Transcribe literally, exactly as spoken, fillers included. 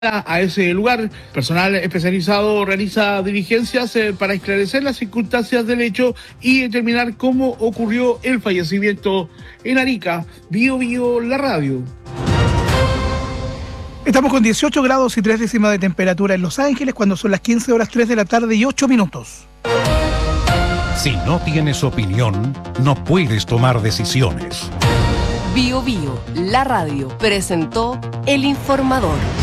a ese lugar. Personal especializado realiza diligencias eh, para esclarecer las circunstancias del hecho y determinar cómo ocurrió el fallecimiento en Arica. Bio Bio, la radio. Estamos con dieciocho grados y tres décimas de temperatura en Los Ángeles cuando son las quince horas tres de la tarde y ocho minutos. Si no tienes opinión, no puedes tomar decisiones. Bio Bio, la radio, presentó El Informador.